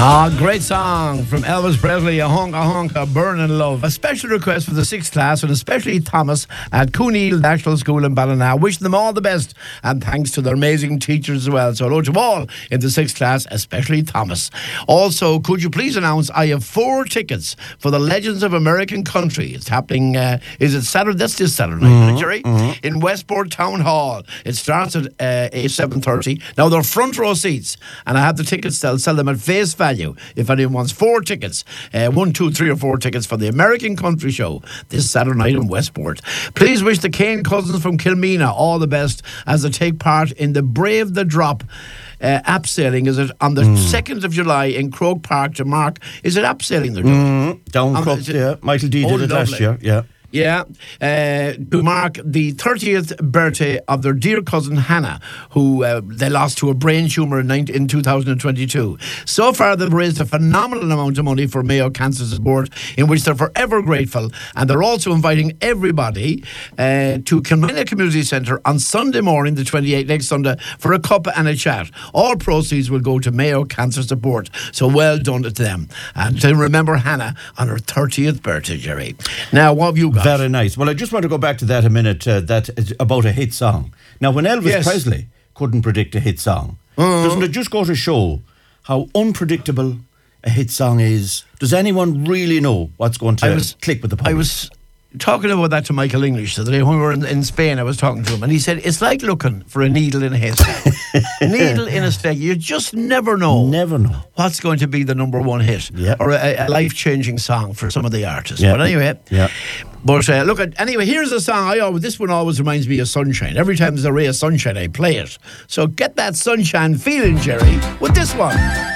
Great song from Elvis Presley, A Honka Honka, Burnin' Love. A special request for the 6th class, and especially Thomas at Cooneal National School in Ballina. Wishing them all the best, and thanks to their amazing teachers as well. So hello to all in the 6th class, especially Thomas. Also, could you please announce I have 4 tickets for the Legends of American Country. It's happening, is it Saturday? That's this Saturday night, Jerry? In Westport Town Hall. It starts at 7:30. Now, they're front row seats, and I have the tickets. I'll sell them at face value if anyone wants 4 tickets, 1, 2, 3 or 4 tickets for the American Country Show this Saturday night in Westport. Please wish the Kane cousins from Kilmeena all the best as they take part in the Brave the Drop abseiling. Is it on the 2nd of July in Croke Park to mark? Is it abseiling they're doing? Down Croke, yeah. Michael D did it last year, yeah. Yeah, to mark the 30th birthday of their dear cousin Hannah, who they lost to a brain tumour in 2022. So far, they've raised a phenomenal amount of money for Mayo Cancer Support, in which they're forever grateful. And they're also inviting everybody to Kilmena Community Centre on Sunday morning, the 28th, next Sunday, for a cup and a chat. All proceeds will go to Mayo Cancer Support. So well done to them. And to remember Hannah on her 30th birthday, Jerry. Now, what have you got? Very nice. Well, I just want to go back to that a minute, that is about a hit song. Now, when Elvis Presley couldn't predict a hit song, doesn't it just go to show how unpredictable a hit song is? Does anyone really know what's going to click with the public? I was talking about that to Michael English the other day when we were in Spain. I was talking to him, and he said it's like looking for a needle in a haystack. Needle in a haystack. You just never know what's going to be the number one hit or a life-changing song for some of the artists. But anyway, but anyway, here's a song. This one always reminds me of Sunshine. Every time there's a ray of sunshine, I play it. So get that sunshine feeling, Jerry, with this one.